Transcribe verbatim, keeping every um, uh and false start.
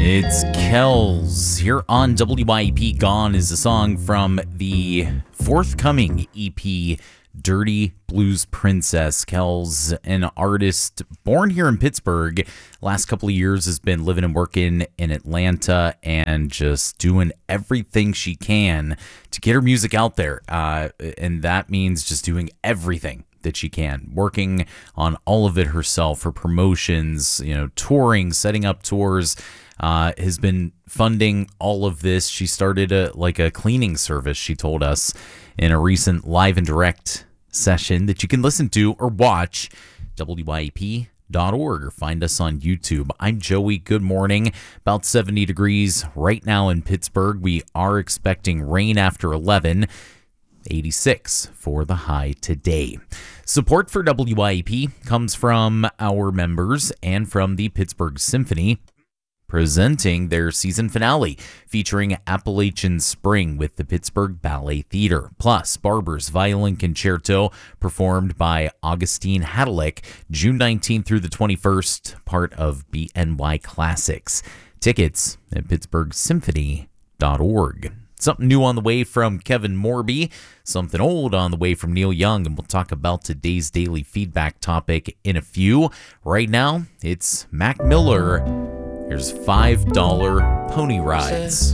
It's Kells here on W I E P. Gone is a song from the forthcoming E P Dirty Blues Princess. Kells, an artist born here in Pittsburgh, last couple of years has been living and working in Atlanta and just doing everything she can to get her music out there. Uh, and that means just doing everything that she can, working on all of it herself, her promotions, you know, touring, setting up tours, uh, has been funding all of this. She started a like a cleaning service, she told us in a recent live and direct session that you can listen to or watch, W I E P dot org, or find us on YouTube. I'm Joey. Good morning. About seventy degrees right now in Pittsburgh. We are expecting rain after eleven. eighty-six for the high today. Support for W I E P comes from our members and from the Pittsburgh Symphony, presenting their season finale featuring Appalachian Spring with the Pittsburgh Ballet Theater, plus Barber's Violin Concerto performed by Augustine Hadelick, June nineteenth through the twenty-first, part of B N Y Classics. Tickets at pittsburgh symphony dot org. Something new on the way from Kevin Morby, something old on the way from Neil Young, and we'll talk about today's daily feedback topic in a few. Right now, it's Mac Miller. Here's five dollar Pony Rides.